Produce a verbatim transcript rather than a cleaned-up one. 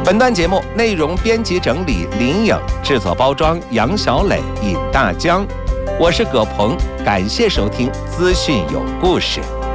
本段节目内容编辑整理林颖，制作包装杨小磊、尹大江，我是葛鹏，感谢收听资讯有故事。